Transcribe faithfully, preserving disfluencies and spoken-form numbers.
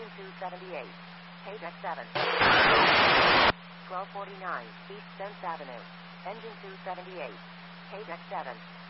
Engine two seventy-eight. K deck seven. twelve forty-nine East Spence Avenue. Engine two seventy-eight. K deck seven.